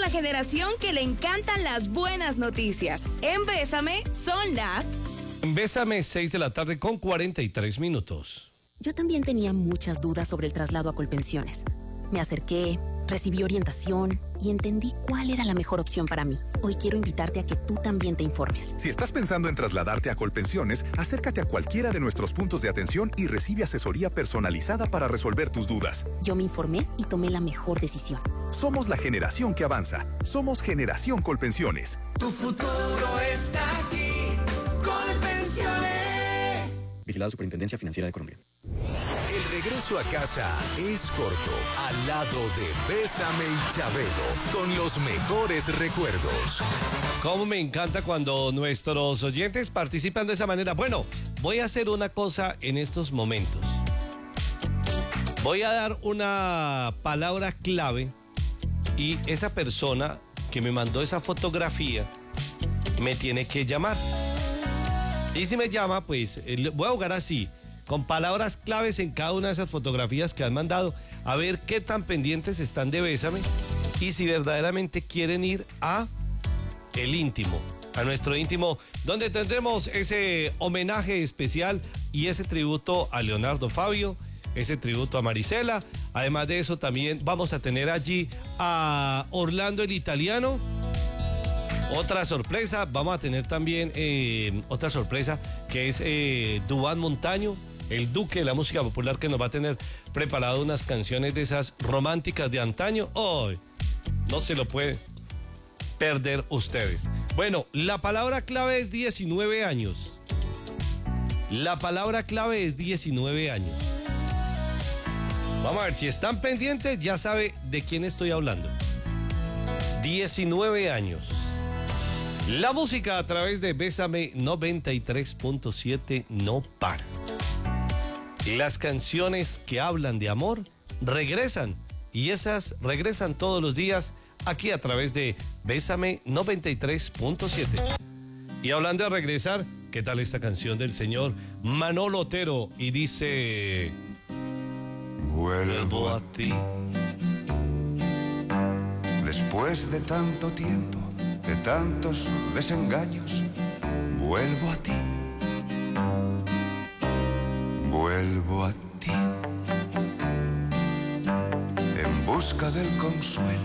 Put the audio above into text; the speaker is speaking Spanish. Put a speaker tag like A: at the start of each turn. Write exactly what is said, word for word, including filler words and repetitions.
A: la generación que le encantan las buenas noticias. En Bésame son las...
B: En Bésame, seis de la tarde con cuarenta y tres minutos.
C: Yo también tenía muchas dudas sobre el traslado a Colpensiones. Me acerqué, recibí orientación y entendí cuál era la mejor opción para mí. Hoy quiero invitarte a que tú también te informes.
D: Si estás pensando en trasladarte a Colpensiones, acércate a cualquiera de nuestros puntos de atención y recibe asesoría personalizada para resolver tus dudas.
C: Yo me informé y tomé la mejor decisión.
D: Somos la generación que avanza. Somos Generación Colpensiones.
E: Tu futuro está aquí. Colpensiones.
F: Vigilado Superintendencia Financiera de Colombia.
G: El regreso a casa es corto, al lado de Bésame y Chabelo, con los mejores recuerdos.
B: Cómo me encanta cuando nuestros oyentes participan de esa manera. Bueno, voy a hacer una cosa en estos momentos. Voy a dar una palabra clave y esa persona que me mandó esa fotografía me tiene que llamar. Y si me llama, pues voy a jugar así, con palabras claves en cada una de esas fotografías que han mandado, a ver qué tan pendientes están de Bésame y si verdaderamente quieren ir a el íntimo, a nuestro íntimo, donde tendremos ese homenaje especial y ese tributo a Leonardo Fabio, ese tributo a Marisela. Además de eso, también vamos a tener allí a Orlando el Italiano. Otra sorpresa, vamos a tener también eh, otra sorpresa que es eh, Duván Montaño, el duque de la música popular, que nos va a tener preparado unas canciones de esas románticas de antaño. ¡Oh! No se lo puede perder ustedes. Bueno, la palabra clave es diecinueve años. La palabra clave es diecinueve años. Vamos a ver, si están pendientes, ya sabe de quién estoy hablando. diecinueve años. La música a través de Bésame noventa y tres punto siete no para. Las canciones que hablan de amor regresan, y esas regresan todos los días aquí a través de Bésame noventa y tres punto siete. Y hablando de regresar, ¿qué tal esta canción del señor Manolo Otero? Y dice...
H: Vuelvo a ti. Después de tanto tiempo, de tantos desengaños, vuelvo a ti. Vuelvo a ti. En busca del consuelo.